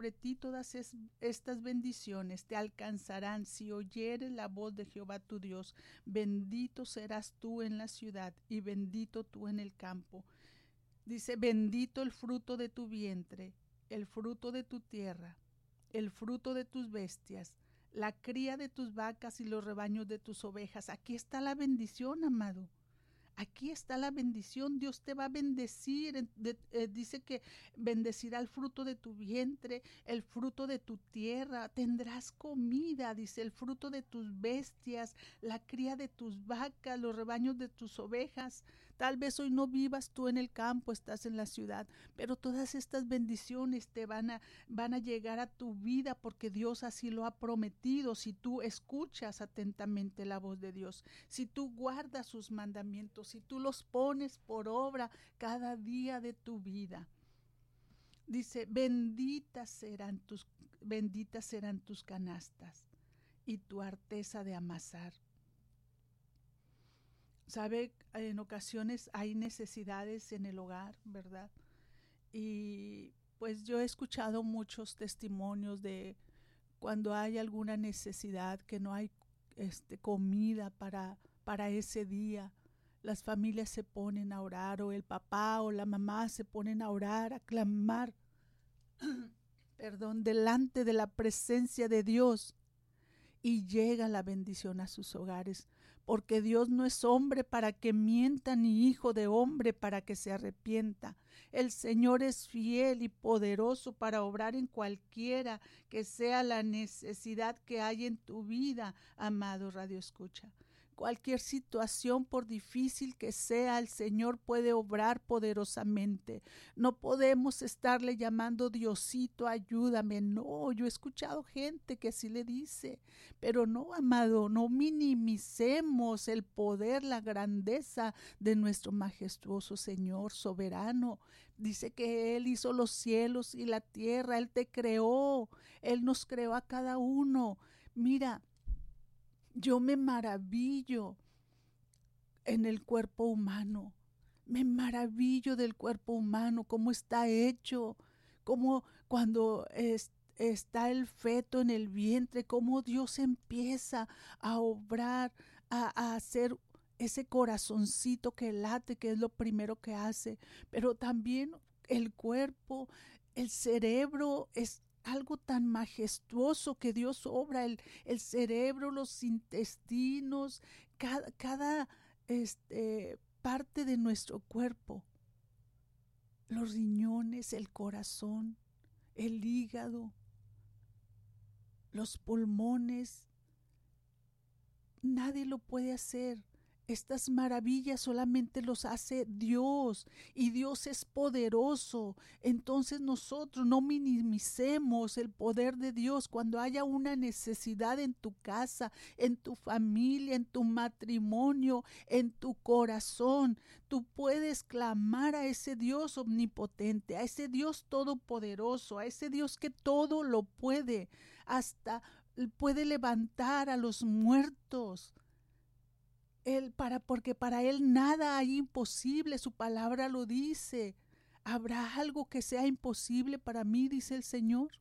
sobre ti todas estas bendiciones te alcanzarán si oyeres la voz de Jehová tu Dios. Bendito serás tú en la ciudad y bendito tú en el campo. Dice, bendito el fruto de tu vientre, el fruto de tu tierra, el fruto de tus bestias, la cría de tus vacas y los rebaños de tus ovejas. Aquí está la bendición, amado. Aquí está la bendición. Dios te va a bendecir. Dice que bendecirá el fruto de tu vientre, el fruto de tu tierra. Tendrás comida, dice, el fruto de tus bestias, la cría de tus vacas, los rebaños de tus ovejas. Tal vez hoy no vivas tú en el campo, estás en la ciudad, pero todas estas bendiciones te van a llegar a tu vida porque Dios así lo ha prometido. Si tú escuchas atentamente la voz de Dios, si tú guardas sus mandamientos, si tú los pones por obra cada día de tu vida. Dice, benditas serán tus canastas y tu arteza de amasar. Sabe, en ocasiones hay necesidades en el hogar, ¿verdad? Y pues yo he escuchado muchos testimonios de cuando hay alguna necesidad, que no hay comida para ese día. Las familias se ponen a orar, o el papá o la mamá se ponen a orar, a clamar, perdón, delante de la presencia de Dios. Y llega la bendición a sus hogares, porque Dios no es hombre para que mienta, ni hijo de hombre para que se arrepienta. El Señor es fiel y poderoso para obrar en cualquiera que sea la necesidad que hay en tu vida, amado Radio Escucha. Cualquier situación, por difícil que sea, el Señor puede obrar poderosamente. No podemos estarle llamando Diosito, ayúdame. No, yo he escuchado gente que así le dice. Pero no, amado, no minimicemos el poder, la grandeza de nuestro majestuoso Señor soberano. Dice que Él hizo los cielos y la tierra, Él te creó, Él nos creó a cada uno. Mira, yo me maravillo en el cuerpo humano, me maravillo del cuerpo humano, cómo está hecho, cómo cuando está el feto en el vientre, cómo Dios empieza a obrar, a hacer ese corazoncito que late, que es lo primero que hace, pero también el cuerpo, el cerebro es algo tan majestuoso que Dios obra, el cerebro, los intestinos, cada parte de nuestro cuerpo, los riñones, el corazón, el hígado, los pulmones. Nadie lo puede hacer. Estas maravillas solamente los hace Dios, y Dios es poderoso. Entonces nosotros no minimicemos el poder de Dios. Cuando haya una necesidad en tu casa, en tu familia, en tu matrimonio, en tu corazón, tú puedes clamar a ese Dios omnipotente, a ese Dios todopoderoso, a ese Dios que todo lo puede, hasta puede levantar a los muertos. Porque para Él nada hay imposible, su palabra lo dice. ¿Habrá algo que sea imposible para mí?, dice el Señor.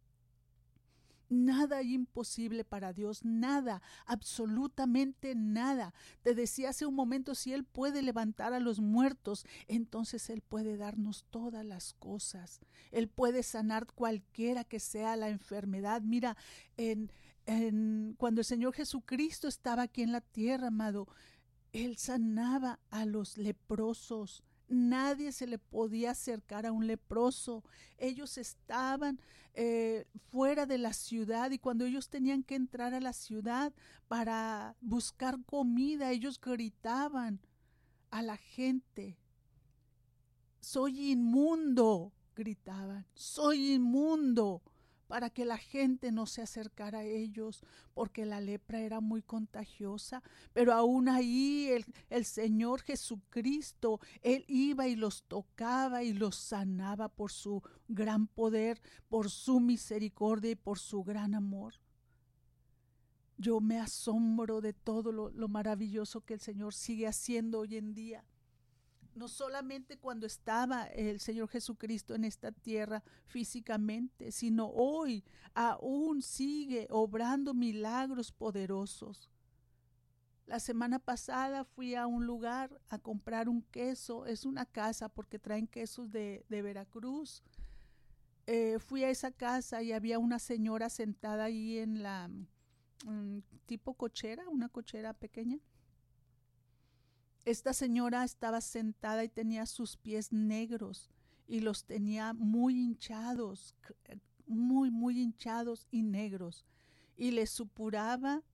Nada hay imposible para Dios, nada, absolutamente nada. Te decía hace un momento, si Él puede levantar a los muertos, entonces Él puede darnos todas las cosas. Él puede sanar cualquiera que sea la enfermedad. Mira, cuando el Señor Jesucristo estaba aquí en la tierra, amado, Él sanaba a los leprosos. Nadie se le podía acercar a un leproso. Ellos estaban fuera de la ciudad, y cuando ellos tenían que entrar a la ciudad para buscar comida, ellos gritaban a la gente: soy inmundo, gritaban, soy inmundo, para que la gente no se acercara a ellos, porque la lepra era muy contagiosa. Pero aún ahí el Señor Jesucristo, Él iba y los tocaba y los sanaba por su gran poder, por su misericordia y por su gran amor. Yo me asombro de todo lo maravilloso que el Señor sigue haciendo hoy en día. no solamente cuando estaba el Señor Jesucristo en esta tierra físicamente, sino hoy aún sigue obrando milagros poderosos. La semana pasada fui a un lugar a comprar un queso, es una casa porque traen quesos de Veracruz. Fui a esa casa y había una señora sentada ahí en la tipo cochera, una cochera pequeña. Esta señora estaba sentada y tenía sus pies negros y los tenía muy hinchados, muy hinchados y negros. Y le supuraba,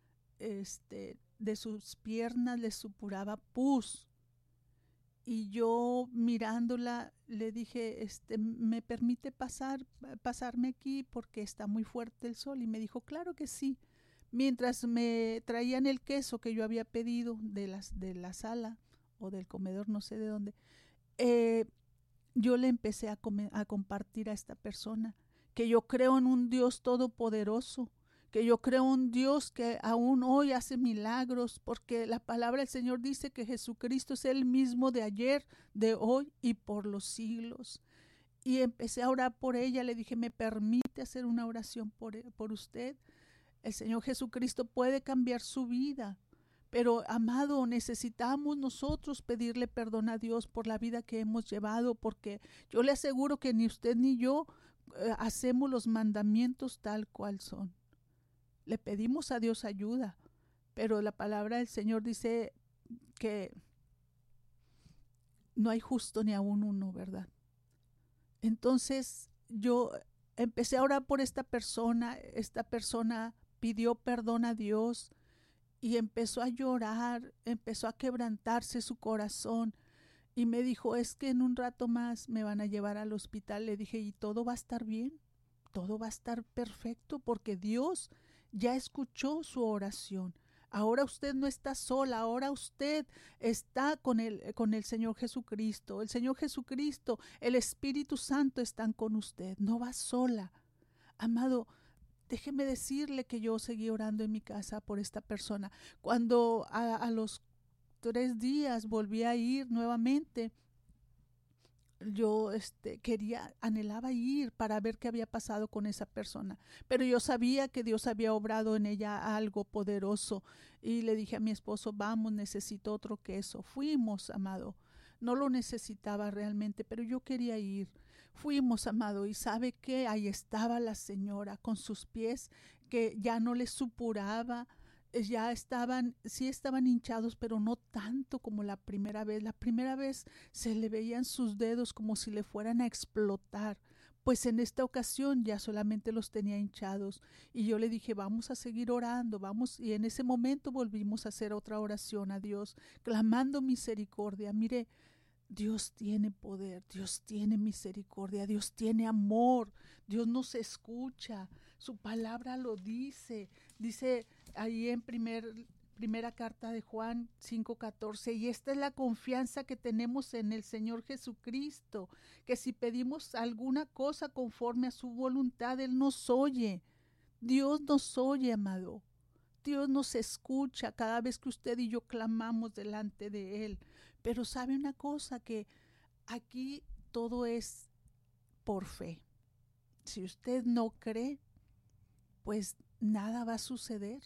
de sus piernas le supuraba pus. Y yo mirándola le dije, ¿me permite pasarme aquí porque está muy fuerte el sol? Y me dijo, claro que sí. Mientras me traían el queso que yo había pedido de la sala o del comedor, no sé de dónde, eh, yo le empecé a compartir a esta persona que yo creo en un Dios todopoderoso, que yo creo en un Dios que aún hoy hace milagros, porque la palabra del Señor dice que Jesucristo es el mismo de ayer, de hoy y por los siglos. Y empecé a orar por ella, le dije, ¿me permite hacer una oración por usted? El Señor Jesucristo puede cambiar su vida. Pero, amado, necesitamos nosotros pedirle perdón a Dios por la vida que hemos llevado, porque yo le aseguro que ni usted ni yo hacemos los mandamientos tal cual son. Le pedimos a Dios ayuda, pero la palabra del Señor dice que no hay justo ni aún uno, ¿verdad? Entonces yo empecé a orar por esta persona pidió perdón a Dios y empezó a llorar, empezó a quebrantarse su corazón y me dijo, es que en un rato más me van a llevar al hospital. Le dije, ¿y todo va a estar bien? Todo va a estar perfecto porque Dios ya escuchó su oración. Ahora usted no está sola, ahora usted está con el Señor Jesucristo. El Señor Jesucristo, el Espíritu Santo están con usted, no va sola. Amado, déjeme decirle que yo seguí orando en mi casa por esta persona. Cuando a los 3 días volví a ir nuevamente, yo anhelaba ir para ver qué había pasado con esa persona, pero yo sabía que Dios había obrado en ella algo poderoso y le dije a mi esposo, vamos, necesito otro queso. Fuimos, amado, no lo necesitaba realmente, pero yo quería ir. Fuimos, amado, y sabe que ahí estaba la señora con sus pies que ya no le supuraba, ya estaban, sí estaban hinchados, pero no tanto como la primera vez. La primera vez se le veían sus dedos como si le fueran a explotar. Pues en esta ocasión ya solamente los tenía hinchados. Y yo le dije, vamos a seguir orando, vamos. Y en ese momento volvimos a hacer otra oración a Dios, clamando misericordia. Mire, Dios tiene poder, Dios tiene misericordia, Dios tiene amor, Dios nos escucha, su palabra lo dice. Dice ahí en primera carta de Juan 5:14, y esta es la confianza que tenemos en el Señor Jesucristo, que si pedimos alguna cosa conforme a su voluntad, Él nos oye. Dios nos oye, amado. Dios nos escucha cada vez que usted y yo clamamos delante de Él. Pero sabe una cosa, que aquí todo es por fe. Si usted no cree, pues nada va a suceder.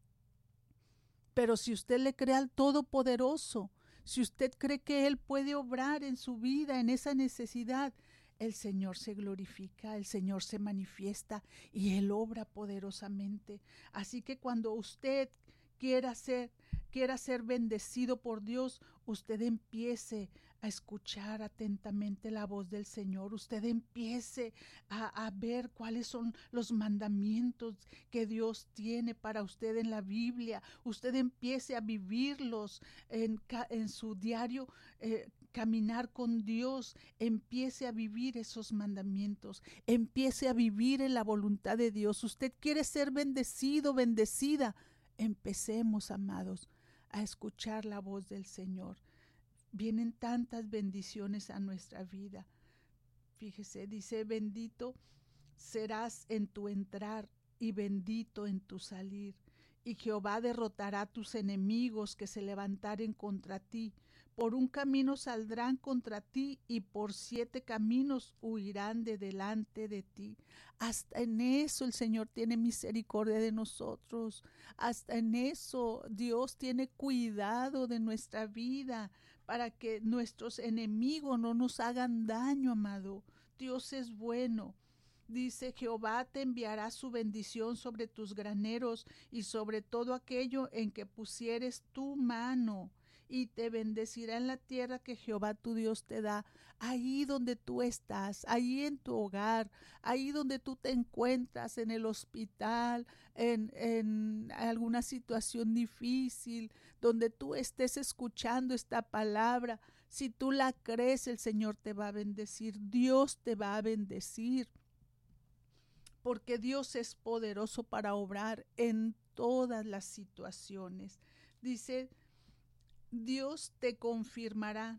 Pero si usted le cree al Todopoderoso, si usted cree que Él puede obrar en su vida, en esa necesidad, el Señor se glorifica, el Señor se manifiesta y Él obra poderosamente. Así que cuando usted quiera ser bendecido por Dios, usted empiece a escuchar atentamente la voz del Señor. Usted empiece a ver cuáles son los mandamientos que Dios tiene para usted en la Biblia. Usted empiece a vivirlos en su diario caminar con Dios. Empiece a vivir esos mandamientos. Empiece a vivir en la voluntad de Dios. Usted quiere ser bendecido, bendecida. Empecemos, amados, a escuchar la voz del Señor. Vienen tantas bendiciones a nuestra vida. Fíjese, dice, bendito serás en tu entrar y bendito en tu salir. Y Jehová derrotará a tus enemigos que se levantaren contra ti. Por un camino saldrán contra ti y por 7 caminos huirán de delante de ti. Hasta en eso el Señor tiene misericordia de nosotros. Hasta en eso Dios tiene cuidado de nuestra vida para que nuestros enemigos no nos hagan daño, amado. Dios es bueno. Dice: Jehová te enviará su bendición sobre tus graneros y sobre todo aquello en que pusieres tu mano, y te bendecirá en la tierra que Jehová tu Dios te da. Ahí donde tú estás, ahí en tu hogar, ahí donde tú te encuentras, en el hospital, en alguna situación difícil, donde tú estés escuchando esta palabra, si tú la crees, el Señor te va a bendecir, Dios te va a bendecir. Porque Dios es poderoso para obrar en todas las situaciones. Dice: Dios te confirmará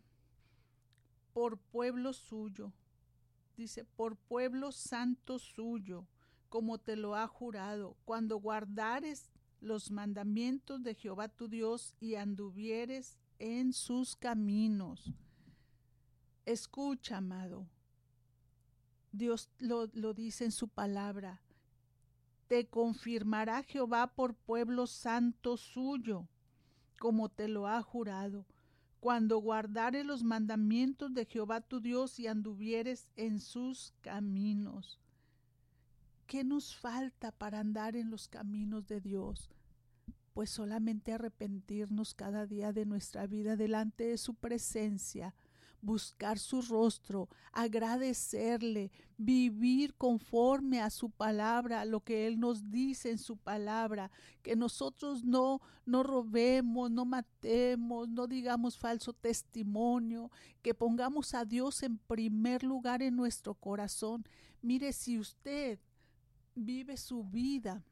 por pueblo suyo. Dice: por pueblo santo suyo, como te lo ha jurado, cuando guardares los mandamientos de Jehová tu Dios y anduvieres en sus caminos. Escucha, amado. Dios lo dice en su palabra: te confirmará Jehová por pueblo santo suyo, como te lo ha jurado, cuando guardares los mandamientos de Jehová tu Dios y anduvieres en sus caminos. ¿Qué nos falta para andar en los caminos de Dios? Pues solamente arrepentirnos cada día de nuestra vida delante de su presencia, buscar su rostro, agradecerle, vivir conforme a su palabra, a lo que Él nos dice en su palabra, que nosotros no robemos, no matemos, no digamos falso testimonio, que pongamos a Dios en primer lugar en nuestro corazón. Mire, si usted vive su vida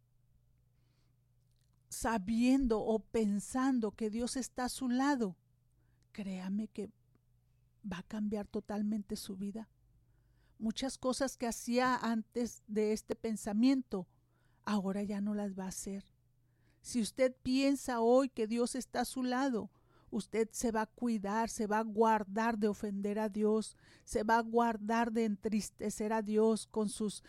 sabiendo o pensando que Dios está a su lado, créame que va a cambiar totalmente su vida. Muchas cosas que hacía antes de este pensamiento, ahora ya no las va a hacer. Si usted piensa hoy que Dios está a su lado, usted se va a cuidar, se va a guardar de ofender a Dios, se va a guardar de entristecer a Dios con sus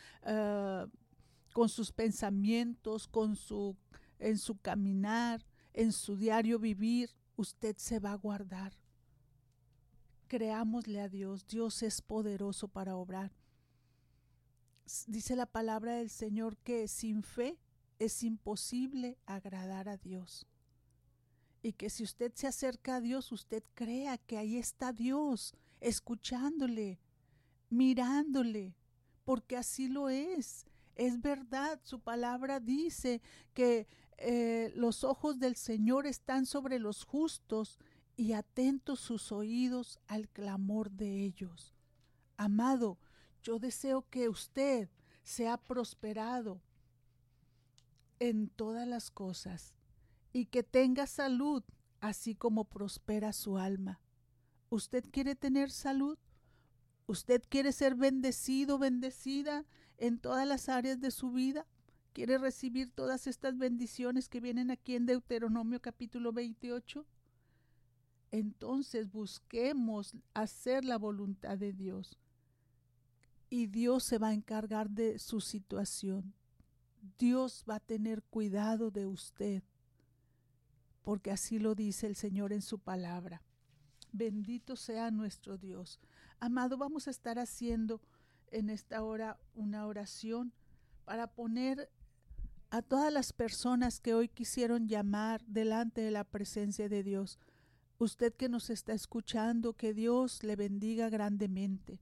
pensamientos, en su caminar, en su diario vivir. Usted se va a guardar. Creámosle a Dios. Dios es poderoso para obrar. Dice la palabra del Señor que sin fe es imposible agradar a Dios. Y que si usted se acerca a Dios, usted crea que ahí está Dios, escuchándole, mirándole, porque así lo es. Es verdad, su palabra dice que los ojos del Señor están sobre los justos y atentos sus oídos al clamor de ellos. Amado, yo deseo que usted sea prosperado en todas las cosas y que tenga salud, así como prospera su alma. ¿Usted quiere tener salud? ¿Usted quiere ser bendecido, bendecida en todas las áreas de su vida? ¿Quiere recibir todas estas bendiciones que vienen aquí en Deuteronomio capítulo 28? Entonces busquemos hacer la voluntad de Dios y Dios se va a encargar de su situación. Dios va a tener cuidado de usted, porque así lo dice el Señor en su palabra. Bendito sea nuestro Dios. Amado, vamos a estar haciendo en esta hora una oración para poner a todas las personas que hoy quisieron llamar delante de la presencia de Dios. Usted que nos está escuchando, que Dios le bendiga grandemente.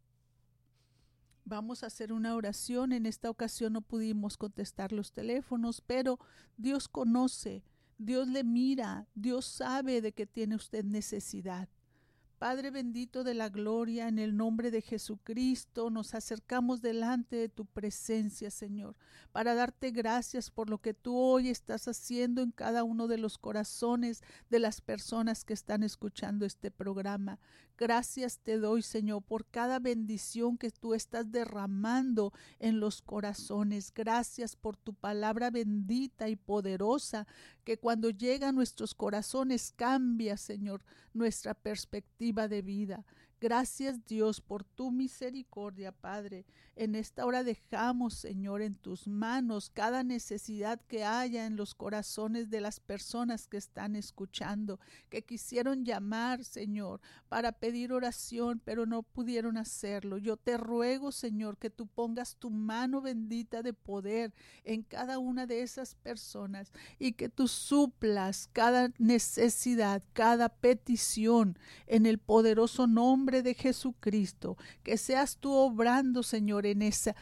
Vamos a hacer una oración. En esta ocasión no pudimos contestar los teléfonos, pero Dios conoce, Dios le mira, Dios sabe de que tiene usted necesidad. Padre bendito de la gloria, en el nombre de Jesucristo, nos acercamos delante de tu presencia, Señor, para darte gracias por lo que tú hoy estás haciendo en cada uno de los corazones de las personas que están escuchando este programa. Gracias te doy, Señor, por cada bendición que tú estás derramando en los corazones. Gracias por tu palabra bendita y poderosa, que cuando llega a nuestros corazones cambia, Señor, nuestra perspectiva de vida. Gracias, Dios, por tu misericordia, Padre. En esta hora dejamos, Señor, en tus manos cada necesidad que haya en los corazones de las personas que están escuchando, que quisieron llamar, Señor, para pedir oración, pero no pudieron hacerlo. Yo te ruego, Señor, que tú pongas tu mano bendita de poder en cada una de esas personas y que tú suplas cada necesidad, cada petición en el poderoso nombre de Jesucristo. Que seas tú obrando, Señor, en esa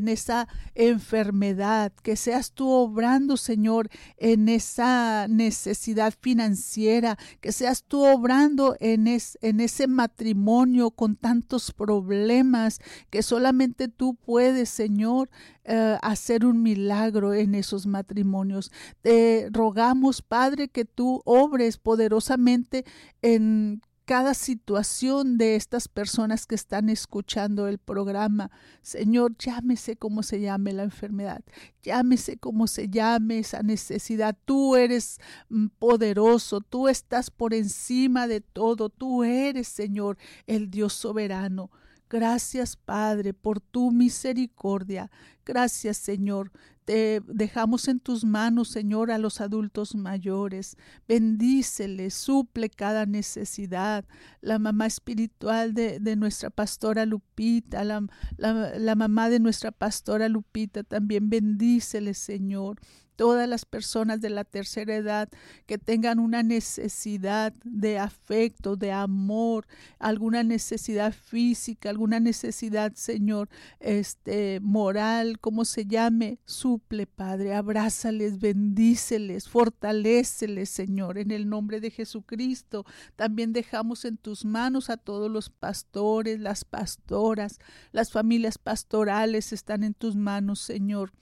enfermedad, que seas tú obrando, Señor, en esa necesidad financiera, que seas tú obrando en ese matrimonio con tantos problemas, que solamente tú puedes, Señor, hacer un milagro en esos matrimonios. Te rogamos, Padre, que tú obres poderosamente en cada situación de estas personas que están escuchando el programa. Señor, llámese como se llame la enfermedad, llámese como se llame esa necesidad. Tú eres poderoso, tú estás por encima de todo, tú eres, Señor, el Dios soberano. Gracias, Padre, por tu misericordia. Gracias, Señor. Te dejamos en tus manos, Señor, a los adultos mayores. Bendíceles, suple cada necesidad. La mamá espiritual de nuestra pastora Lupita, la mamá de nuestra pastora Lupita, también bendíceles, Señor. Todas las personas de la tercera edad que tengan una necesidad de afecto, de amor, alguna necesidad física, alguna necesidad, Señor, moral, como se llame, suple, Padre, abrázales, bendíceles, fortaléceles, Señor, en el nombre de Jesucristo. También dejamos en tus manos a todos los pastores, las pastoras, las familias pastorales están en tus manos, Señor.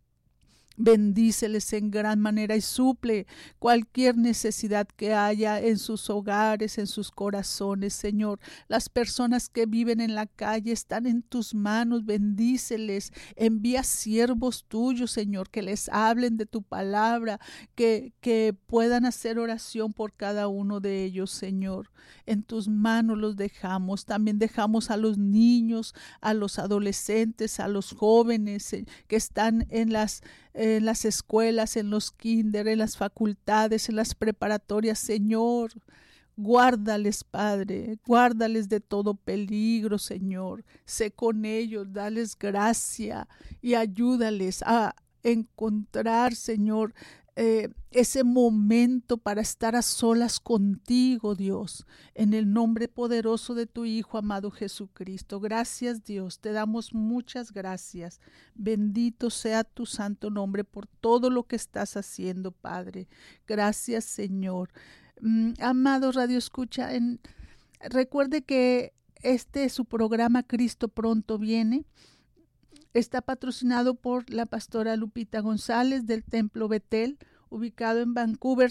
Bendíceles en gran manera y suple cualquier necesidad que haya en sus hogares, en sus corazones, Señor. Las personas que viven en la calle están en tus manos, bendíceles. Envía siervos tuyos, Señor, que les hablen de tu palabra, que puedan hacer oración por cada uno de ellos, Señor. En tus manos los dejamos. También dejamos a los niños, a los adolescentes, a los jóvenes que están en las escuelas, en los kinder, en las facultades, en las preparatorias, Señor. Guárdales, Padre, guárdales de todo peligro, Señor. Sé con ellos, dales gracia y ayúdales a encontrar, Señor, ese momento para estar a solas contigo, Dios, en el nombre poderoso de tu Hijo amado Jesucristo. Gracias, Dios, te damos muchas gracias. Bendito sea tu santo nombre por todo lo que estás haciendo, Padre. Gracias, Señor. Amado Radio Escucha, recuerde que este es su programa Cristo Pronto Viene. Está patrocinado por la pastora Lupita González del Templo Betel, ubicado en Vancouver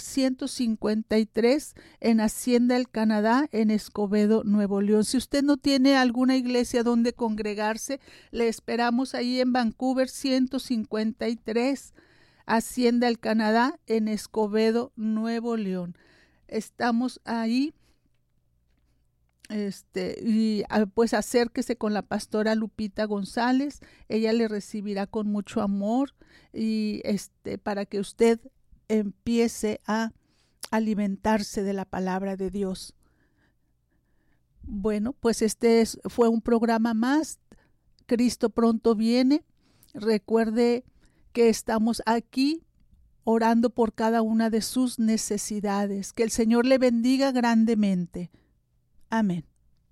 153, en Hacienda El Canadá, en Escobedo, Nuevo León. Si usted no tiene alguna iglesia donde congregarse, le esperamos ahí en Vancouver 153, Hacienda El Canadá, en Escobedo, Nuevo León. Estamos ahí. Y pues acérquese con la pastora Lupita González, ella le recibirá con mucho amor y para que usted empiece a alimentarse de la palabra de Dios. Bueno, pues fue un programa más. Cristo Pronto Viene. Recuerde que estamos aquí orando por cada una de sus necesidades. Que el Señor le bendiga grandemente. Amén.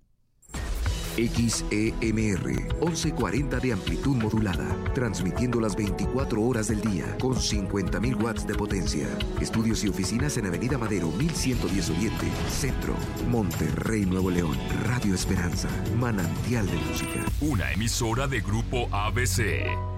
XEMR 1140 de amplitud modulada, transmitiendo las 24 horas del día con 50,000 watts de potencia. Estudios y oficinas en Avenida Madero 1110 Oriente, Centro, Monterrey, Nuevo León. Radio Esperanza, manantial de música. Una emisora de Grupo ABC.